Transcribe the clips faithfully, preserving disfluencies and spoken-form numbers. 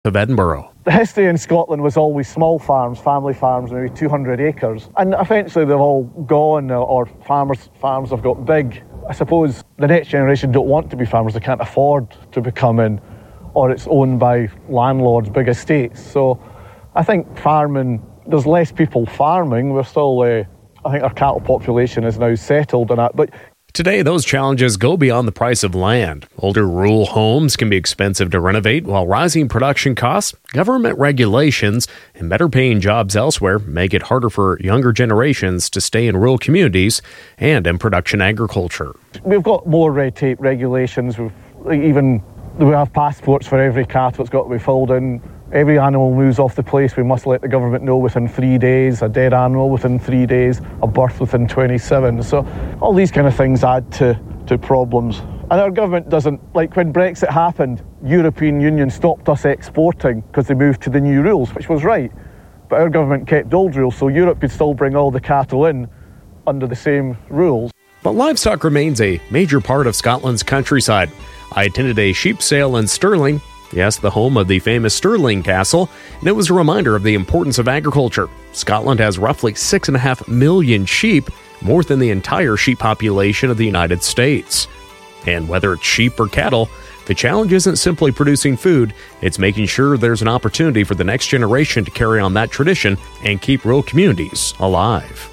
of Edinburgh. The history in Scotland was always small farms, family farms, maybe two hundred acres. And eventually they've all gone, or farmers' farms have got big. I suppose the next generation don't want to be farmers. They can't afford to become in, or it's owned by landlords, big estates. So I think farming, there's less people farming. We're still, uh, I think our cattle population is now settled in that. But today, those challenges go beyond the price of land. Older rural homes can be expensive to renovate, while rising production costs, government regulations, and better paying jobs elsewhere make it harder for younger generations to stay in rural communities and in production agriculture. We've got more red tape regulations. We've even we have passports for every cattle. It's got to be filled in. Every animal moves off the place, we must let the government know within three days, a dead animal within three days, a birth within twenty-seven. So all these kind of things add to, to problems. And our government doesn't, like when Brexit happened, European Union stopped us exporting because they moved to the new rules, which was right. But our government kept old rules, so Europe could still bring all the cattle in under the same rules. But livestock remains a major part of Scotland's countryside. I attended a sheep sale in Stirling, yes, the home of the famous Stirling Castle, and it was a reminder of the importance of agriculture. Scotland has roughly six and a half million sheep, more than the entire sheep population of the United States. And whether it's sheep or cattle, the challenge isn't simply producing food, it's making sure there's an opportunity for the next generation to carry on that tradition and keep rural communities alive.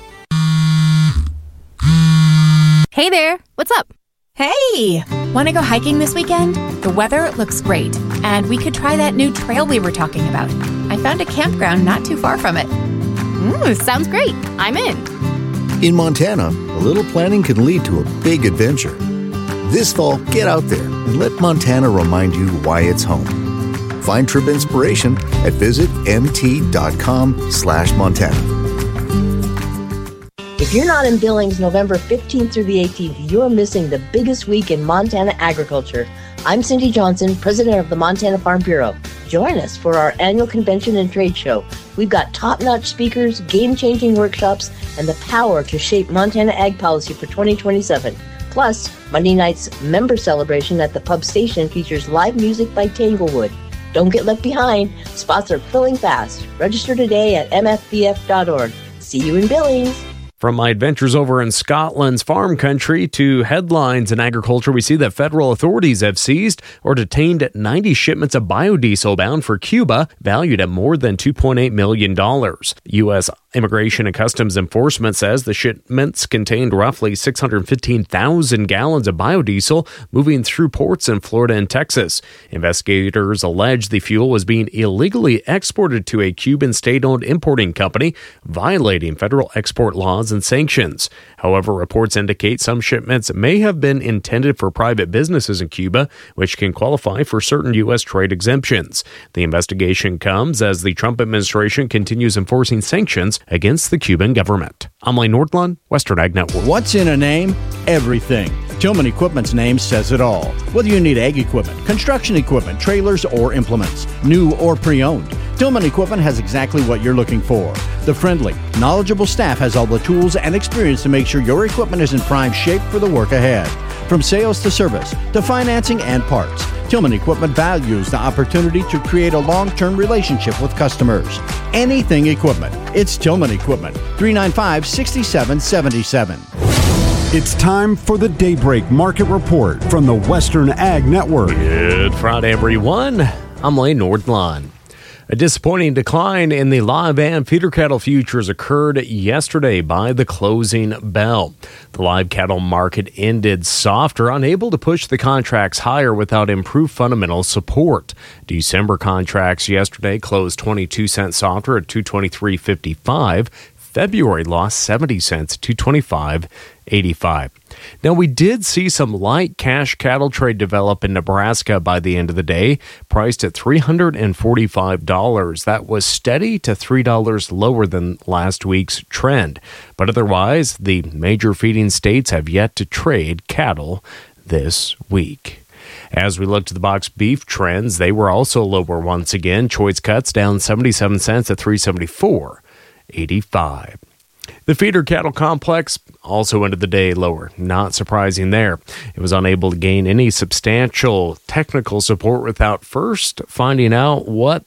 Hey there, what's up? Hey! Want to go hiking this weekend? The weather looks great, and we could try that new trail we were talking about. I found a campground not too far from it. Ooh, sounds great. I'm in. In Montana, a little planning can lead to a big adventure. This fall, get out there and let Montana remind you why it's home. Find trip inspiration at visit mt.com slash Montana. If you're not in Billings November fifteenth through the eighteenth, you're missing the biggest week in Montana agriculture. I'm Cindy Johnson, president of the Montana Farm Bureau. Join us for our annual convention and trade show. We've got top-notch speakers, game-changing workshops, and the power to shape Montana ag policy for twenty twenty-seven. Plus, Monday night's member celebration at the pub station features live music by Tanglewood. Don't get left behind. Spots are filling fast. Register today at m f b f dot org. See you in Billings. From my adventures over in Scotland's farm country to headlines in agriculture, we see that federal authorities have seized or detained ninety shipments of biodiesel bound for Cuba, valued at more than two point eight million dollars. U S Immigration and Customs Enforcement says the shipments contained roughly six hundred fifteen thousand gallons of biodiesel moving through ports in Florida and Texas. Investigators allege the fuel was being illegally exported to a Cuban state-owned importing company, violating federal export laws and sanctions. However, reports indicate some shipments may have been intended for private businesses in Cuba, which can qualify for certain U S trade exemptions. The investigation comes as the Trump administration continues enforcing sanctions against the Cuban government. I'm Lane Nordlund, Western Ag Network. What's in a name? Everything. Tillman Equipment's name says it all. Whether you need ag equipment, construction equipment, trailers, or implements, new or pre-owned, Tillman Equipment has exactly what you're looking for. The friendly, knowledgeable staff has all the tools and experience to make sure your equipment is in prime shape for the work ahead. From sales to service to financing and parts, Tillman Equipment values the opportunity to create a long-term relationship with customers. Anything equipment, it's Tillman Equipment. three nine five, six seven seven seven. It's time for the Daybreak Market Report from the Western Ag Network. Good Friday, everyone. I'm Lane Nordlund. A disappointing decline in the live and feeder cattle futures occurred yesterday by the closing bell. The live cattle market ended softer, unable to push the contracts higher without improved fundamental support. December contracts yesterday closed twenty-two cents softer at two twenty-three fifty-five. February lost seventy cents to two twenty-five eighty-five. Now, we did see some light cash cattle trade develop in Nebraska by the end of the day, priced at three hundred forty-five dollars. That was steady to three dollars lower than last week's trend. But otherwise, the major feeding states have yet to trade cattle this week. As we look to the box beef trends, they were also lower once again. Choice cuts down seventy-seven cents at three seventy-four eighty-five. The feeder cattle complex also ended the day lower. Not surprising there. It was unable to gain any substantial technical support without first finding out what